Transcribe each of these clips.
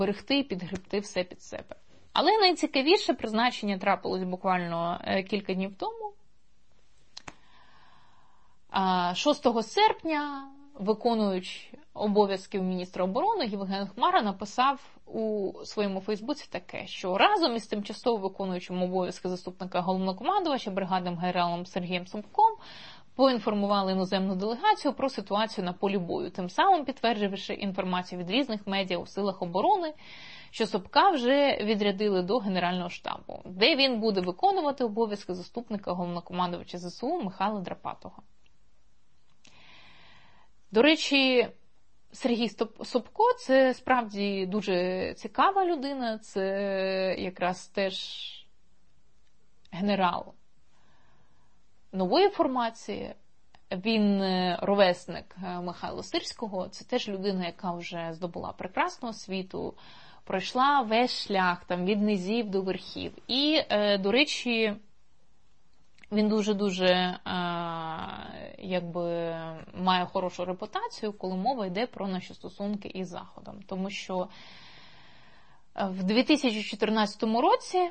берегти і підгребти все під себе. Але найцікавіше призначення трапилось буквально кілька днів тому. 6 серпня виконуючий обов'язків міністра оборони Євген Хмара написав у своєму Фейсбуці таке, що разом із тимчасово виконуючим обов'язки заступника головнокомандувача бригадним генералом Сергієм Собком поінформували іноземну делегацію про ситуацію на полі бою, тим самим підтвердивши інформацію від різних медіа у силах оборони, що Собка вже відрядили до Генерального штабу, де він буде виконувати обов'язки заступника головнокомандувача ЗСУ Михайла Драпатого. До речі, Сергій Собко – це справді дуже цікава людина, це якраз теж генерал нової формації, він ровесник Михайла Сирського, це теж людина, яка вже здобула прекрасну освіту, пройшла весь шлях там, від низів до верхів. І, до речі, він дуже-дуже має хорошу репутацію, коли мова йде про наші стосунки із Заходом. Тому що в 2014 році,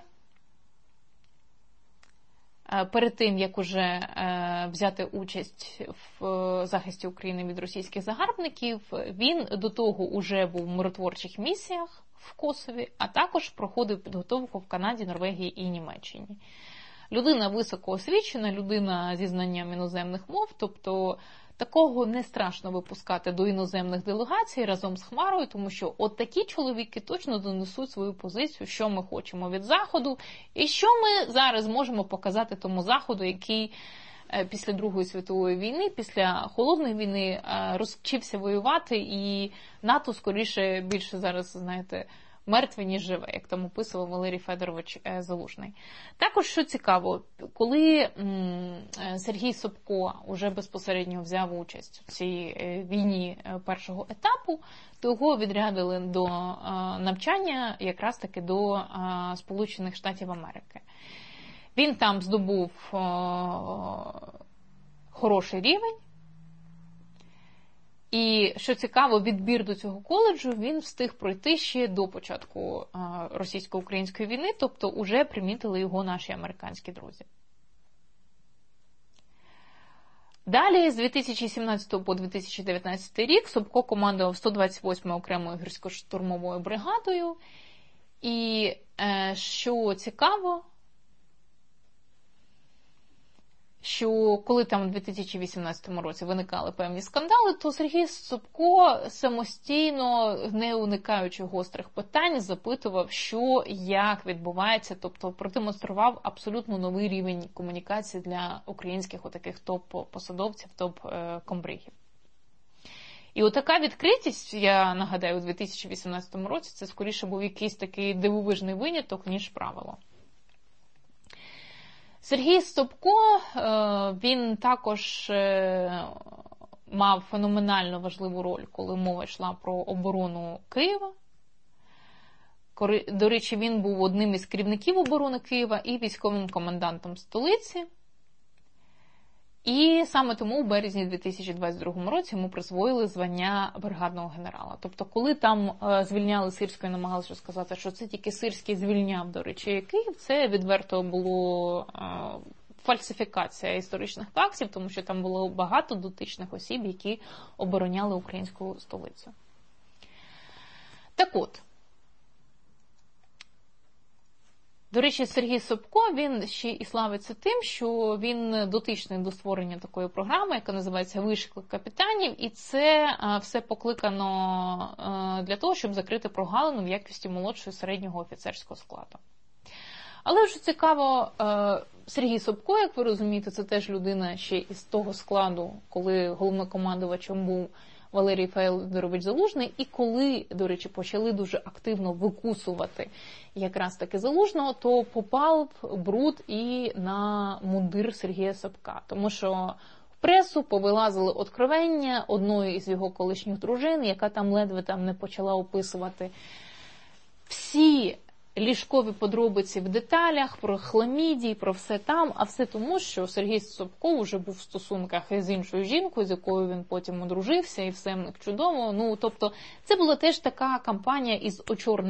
перед тим, як уже взяти участь в захисті України від російських загарбників, він до того уже був в миротворчих місіях в Косові, а також проходив підготовку в Канаді, Норвегії і Німеччині. Людина високоосвічена, людина зі знанням іноземних мов, тобто такого не страшно випускати до іноземних делегацій разом з Хмарою, тому що от такі чоловіки точно донесуть свою позицію, що ми хочемо від Заходу, і що ми зараз можемо показати тому Заходу, який після Другої світової війни, після Холодної війни розвчився воювати, і НАТО скоріше більше зараз, знаєте, мертве, ніж живе, як там описував Валерій Федорович Залужний. Також, що цікаво, коли Сергій Собко уже безпосередньо взяв участь в цій війні першого етапу, то його відрядили до навчання якраз таки до Сполучених Штатів Америки. Він там здобув хороший рівень. І, що цікаво, відбір до цього коледжу він встиг пройти ще до початку російсько-української війни, тобто уже примітили його наші американські друзі. Далі, з 2017 по 2019 рік, Собко командував 128-ю окремою гірсько-штурмовою бригадою. І, що цікаво, що коли там у 2018 році виникали певні скандали, то Сергій Собко самостійно, не уникаючи гострих питань, запитував, що, як відбувається, тобто продемонстрував абсолютно новий рівень комунікації для українських отаких топ-посадовців, топ-комбригів. І отака відкритість, я нагадаю, у 2018 році, це скоріше був якийсь такий дивовижний виняток, ніж правило. Сергій Собко, він також мав феноменально важливу роль, коли мова йшла про оборону Києва. До речі, він був одним із керівників оборони Києва і військовим комендантом столиці. І саме тому у березні 2022 році йому присвоїли звання бригадного генерала. Тобто, коли там звільняли Сирського і намагалися сказати, що це тільки Сирський звільняв, до речі, Київ, це відверто було фальсифікація історичних фактів, тому що там було багато дотичних осіб, які обороняли українську столицю. Так от, до речі, Сергій Собко, він ще і славиться тим, що він дотичний до створення такої програми, яка називається «Вишкіл капітанів», і це все покликано для того, щоб закрити прогалину в якості молодшого і середнього офіцерського складу. Але що цікаво, Сергій Собко, як ви розумієте, це теж людина ще із того складу, коли головнокомандувачем був Валерій Федорович Залужний, і коли, до речі, почали дуже активно викусувати якраз таки Залужного, то попав бруд і на мундир Сергія Собка. Тому що в пресу повилазили откровення одної із його колишніх дружин, яка там ледве там не почала описувати всі ліжкові подробиці в деталях, про хламідії, про все там, а все тому, що Сергій Собко вже був в стосунках із іншою жінкою, з якою він потім одружився, і все в них чудово. Ну, тобто, це була теж така кампанія із очорнення